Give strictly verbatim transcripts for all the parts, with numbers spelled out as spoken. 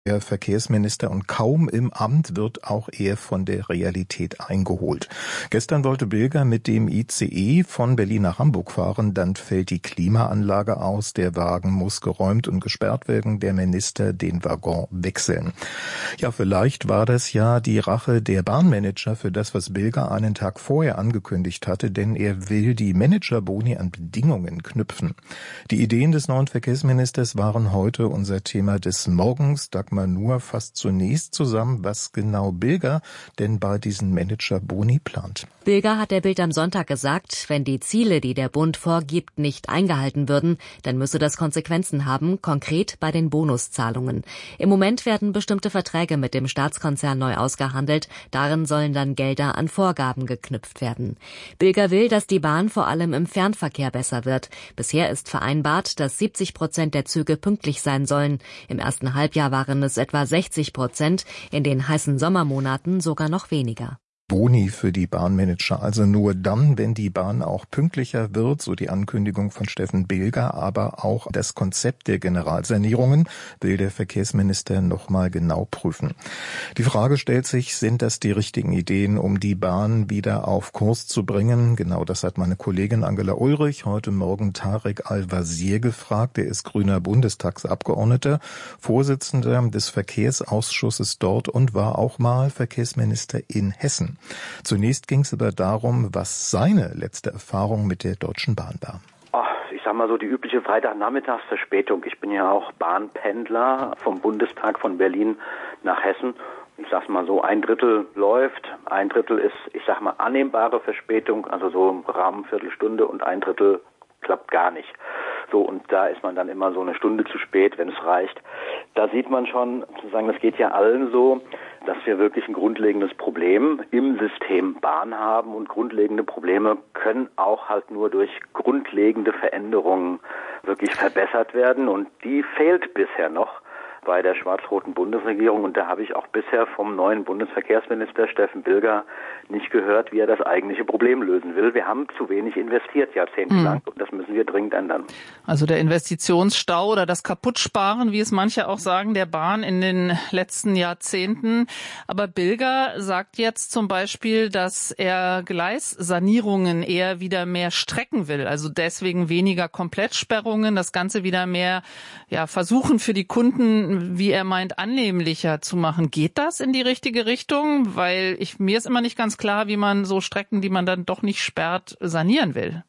Der Verkehrsminister und kaum im Amt wird auch er von der Realität eingeholt. Gestern wollte Bilger mit dem I C E von Berlin nach Hamburg fahren, dann fällt die Klimaanlage aus, der Wagen muss geräumt und gesperrt werden, der Minister den Waggon wechseln. Ja, vielleicht war das ja die Rache der Bahnmanager für das, was Bilger einen Tag vorher angekündigt hatte, denn er will die Managerboni an Bedingungen knüpfen. Die Ideen des neuen Verkehrsministers waren heute unser Thema des Morgens. Dagmar Nuhr fasst zunächst zusammen, was genau Bilger denn bei diesen Managerboni plant. Bilger hat der Bild am Sonntag gesagt, wenn die Ziele, die der Bund vorgibt, nicht eingehalten würden, dann müsse das Konsequenzen haben, konkret bei den Bonuszahlungen. Im Moment werden bestimmte Verträge mit dem Staatskonzern neu ausgehandelt, darin sollen dann Gelder an Vorgaben geknüpft werden. Bilger will, dass die Bahn vor allem im Fernverkehr besser wird. Bisher ist vereinbart, dass siebzig Prozent der Züge pünktlich sein sollen. Im ersten Halbjahr waren es etwa sechzig Prozent, in den heißen Sommermonaten sogar noch weniger. Boni für die Bahnmanager, also nur dann, wenn die Bahn auch pünktlicher wird, so die Ankündigung von Steffen Bilger, aber auch das Konzept der Generalsanierungen will der Verkehrsminister noch mal genau prüfen. Die Frage stellt sich, sind das die richtigen Ideen, um die Bahn wieder auf Kurs zu bringen? Genau das hat meine Kollegin Angela Ulrich heute Morgen Tarek Al-Wazir gefragt. Er ist grüner Bundestagsabgeordneter, Vorsitzender des Verkehrsausschusses dort und war auch mal Verkehrsminister in Hessen. Zunächst ging es aber darum, was seine letzte Erfahrung mit der Deutschen Bahn war. Ach, ich sag mal so die übliche Freitagnachmittagsverspätung. Ich bin ja auch Bahnpendler vom Bundestag von Berlin nach Hessen. Ich sag's mal so, ein Drittel läuft, ein Drittel ist, ich sag mal, annehmbare Verspätung, also so im Rahmen Viertelstunde und ein Drittel klappt gar nicht. So, und da ist man dann immer so eine Stunde zu spät, wenn es reicht. Da sieht man schon, sozusagen, das geht ja allen so, dass wir wirklich ein grundlegendes Problem im System Bahn haben und grundlegende Probleme können auch halt nur durch grundlegende Veränderungen wirklich verbessert werden und die fehlt bisher noch bei der schwarz-roten Bundesregierung und da habe ich auch bisher vom neuen Bundesverkehrsminister Steffen Bilger nicht gehört, wie er das eigentliche Problem lösen will. Wir haben zu wenig investiert jahrzehntelang hm. und das müssen wir dringend ändern. Also der Investitionsstau oder das Kaputtsparen, wie es manche auch sagen, der Bahn in den letzten Jahrzehnten. Aber Bilger sagt jetzt zum Beispiel, dass er Gleissanierungen eher wieder mehr strecken will. Also deswegen weniger Komplettsperrungen, das Ganze wieder mehr ja, versuchen für die Kunden, wie er meint, annehmlicher zu machen. Geht das in die richtige Richtung? Weil ich, mir ist immer nicht ganz klar, wie man so Strecken, die man dann doch nicht sperrt, sanieren will.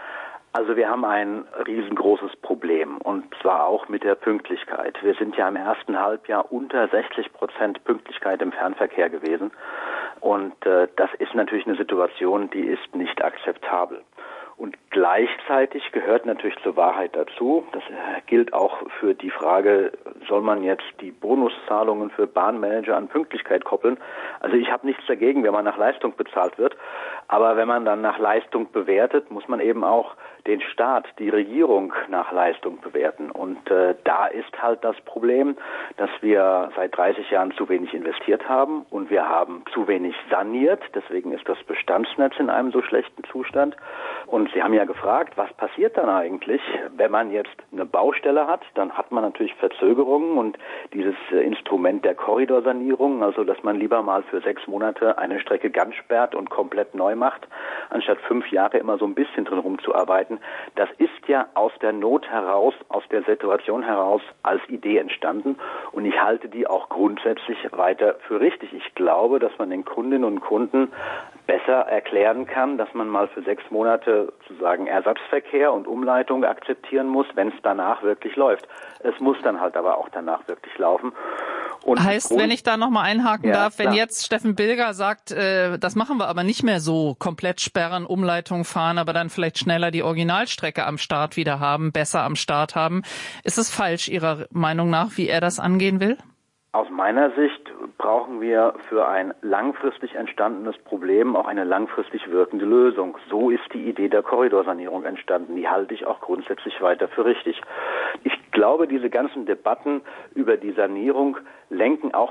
Also wir haben ein riesengroßes Problem und zwar auch mit der Pünktlichkeit. Wir sind ja im ersten Halbjahr unter sechzig Prozent Pünktlichkeit im Fernverkehr gewesen und äh, das ist natürlich eine Situation, die ist nicht akzeptabel. Und gleichzeitig gehört natürlich zur Wahrheit dazu, das gilt auch für die Frage, soll man jetzt die Bonuszahlungen für Bahnmanager an Pünktlichkeit koppeln? Also ich habe nichts dagegen, wenn man nach Leistung bezahlt wird, aber wenn man dann nach Leistung bewertet, muss man eben auch den Staat, die Regierung nach Leistung bewerten. Und äh, da ist halt das Problem, dass wir seit dreißig Jahren zu wenig investiert haben und wir haben zu wenig saniert. Deswegen ist das Bestandsnetz in einem so schlechten Zustand. Und Sie haben ja gefragt, was passiert dann eigentlich, wenn man jetzt eine Baustelle hat? Dann hat man natürlich Verzögerungen und dieses äh, Instrument der Korridorsanierung, also dass man lieber mal für sechs Monate eine Strecke ganz sperrt und komplett neu macht, anstatt fünf Jahre immer so ein bisschen drin rumzuarbeiten. Das ist ja aus der Not heraus, aus der Situation heraus als Idee entstanden und ich halte die auch grundsätzlich weiter für richtig. Ich glaube, dass man den Kundinnen und Kunden besser erklären kann, dass man mal für sechs Monate sozusagen Ersatzverkehr und Umleitung akzeptieren muss, wenn es danach wirklich läuft. Es muss dann halt aber auch danach wirklich laufen. Und heißt, wenn ich da nochmal einhaken ja, darf, wenn klar. jetzt Steffen Bilger sagt, äh, das machen wir aber nicht mehr so, komplett sperren, Umleitung fahren, aber dann vielleicht schneller die Originalstrecke am Start wieder haben, besser am Start haben, ist es falsch Ihrer Meinung nach, wie er das angehen will? Aus meiner Sicht brauchen wir für ein langfristig entstandenes Problem auch eine langfristig wirkende Lösung. So ist die Idee der Korridorsanierung entstanden. Die halte ich auch grundsätzlich weiter für richtig. Ich glaube, diese ganzen Debatten über die Sanierung lenken auch vom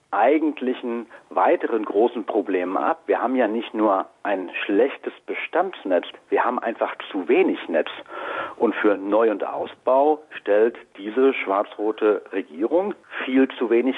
eigentlichen weiteren großen Problemen ab. Wir haben ja nicht nur ein schlechtes Bestandsnetz, wir haben einfach zu wenig Netz. Und für Neu- und Ausbau stellt diese schwarz-rote Regierung viel zu wenig